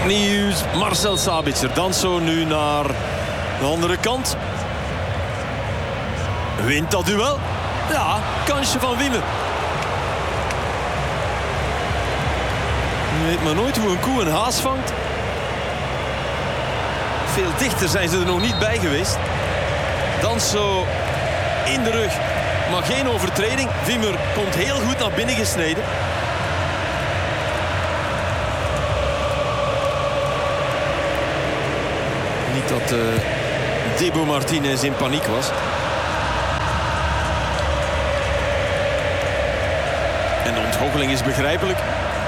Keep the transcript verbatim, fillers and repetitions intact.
Opnieuw Marcel Sabitzer. Danso nu naar de andere kant. Wint dat duel. Ja, kansje van Wimmer. Je weet maar nooit hoe een koe een haas vangt. Veel dichter zijn ze er nog niet bij geweest. Danso in de rug. Maar geen overtreding. Wimmer komt heel goed naar binnen gesneden. Niet dat uh, Debo Martinez in paniek was. En de ontgoocheling is begrijpelijk.